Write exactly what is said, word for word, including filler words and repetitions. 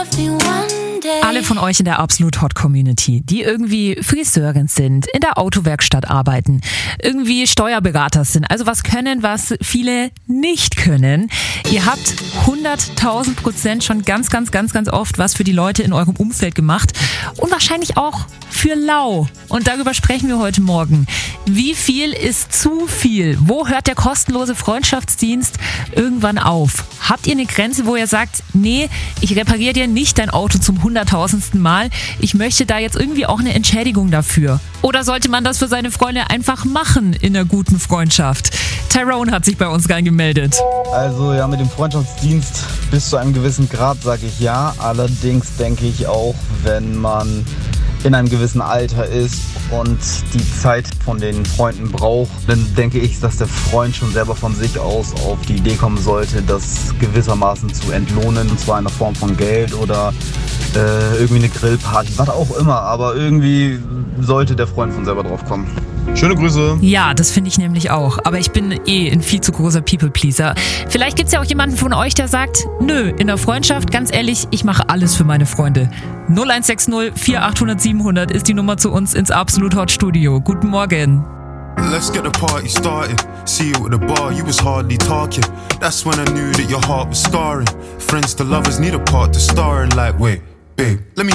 Alle von euch in der Absolut Hot Community, die irgendwie Friseurin sind, in der Autowerkstatt arbeiten, irgendwie Steuerberater sind, also was können, was viele nicht können. Ihr habt hunderttausend Prozent schon ganz, ganz, ganz, ganz oft was für die Leute in eurem Umfeld gemacht und wahrscheinlich auch für lau. Und darüber sprechen wir heute Morgen. Wie viel ist zu viel? Wo hört der kostenlose Freundschaftsdienst irgendwann auf? Habt ihr eine Grenze, wo ihr sagt, nee, ich repariere dir nicht dein Auto zum hunderttausendsten Mal. Ich möchte da jetzt irgendwie auch eine Entschädigung dafür. Oder sollte man das für seine Freunde einfach machen in einer guten Freundschaft? Tyrone hat sich bei uns reingemeldet. Also ja, mit dem Freundschaftsdienst bis zu einem gewissen Grad sage ich ja. Allerdings denke ich auch, wenn man in einem gewissen Alter ist und die Zeit von den Freunden braucht, dann denke ich, dass der Freund schon selber von sich aus auf die Idee kommen sollte, das gewissermaßen zu entlohnen, und zwar in der Form von Geld oder äh, irgendwie eine Grillparty, was auch immer, aber irgendwie sollte der Freund von selber drauf kommen. Schöne Grüße. Ja, das finde ich nämlich auch. Aber ich bin eh ein viel zu großer People-Pleaser. Vielleicht gibt es ja auch jemanden von euch, der sagt, nö, in der Freundschaft, ganz ehrlich, ich mache alles für meine Freunde. null eins sechs null vier acht null null sieben null null ist die Nummer zu uns ins Absolut Hot Studio. Guten Morgen. Let's get the party started. See you at the bar, you was hardly talking. That's when I knew that your heart was scarring. Friends to lovers need a part to star in. Like, wait, babe, let me